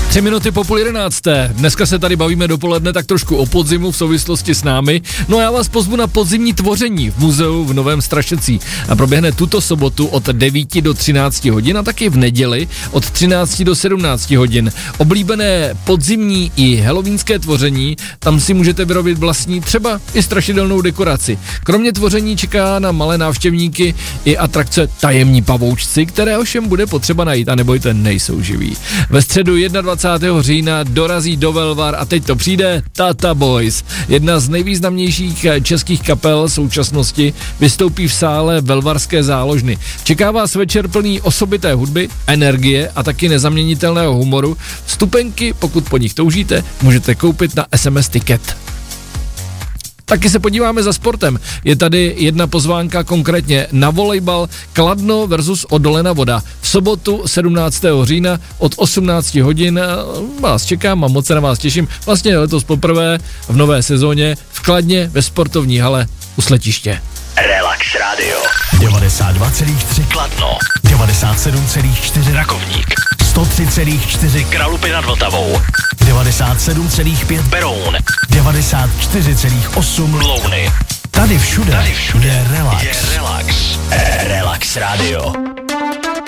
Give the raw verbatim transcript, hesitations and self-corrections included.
Tři minuty po půl jedenácté. Dneska se tady bavíme dopoledne tak trošku o podzimu v souvislosti s námi. No a já vás pozvu na podzimní tvoření v muzeu v Novém Strašecí. A proběhne tuto sobotu od devíti do třinácti hodin a taky v neděli od třinácti do sedmnácti hodin. Oblíbené podzimní i halloweenské tvoření, tam si můžete vyrobit vlastní třeba i strašidelnou dekoraci. Kromě tvoření čeká na malé návštěvníky i atrakce tajemní pavoučci, které ovšem bude potřeba najít a nebojte, nejsou živí. Ve středu dvacátého prvního října dorazí do Velvar a teď to přijde Tata Boys. Jedna z nejvýznamnějších českých kapel současnosti vystoupí v sále Velvarské záložny. Čeká vás večer plný osobité hudby, energie a taky nezaměnitelného humoru. Vstupenky, pokud po nich toužíte, můžete koupit na es em es Ticket. Taky se podíváme za sportem. Je tady jedna pozvánka konkrétně na volejbal Kladno versus Odolena Voda. V sobotu sedmnáctého října od osmnácti hodin vás čekám a moc se na vás těším. Vlastně letos poprvé v nové sezóně v Kladně ve sportovní hale u Sletiště. Relax Radio. devadesát dva celá tři Kladno. devadesát sedm celá čtyři Rakovník. sto tři celá čtyři Kralupy nad Vltavou. devadesát sedm celá pět Beroun. devadesát čtyři celá osm Louny. Tady všude, Tady všude je relax. Je relax. Relax Radio.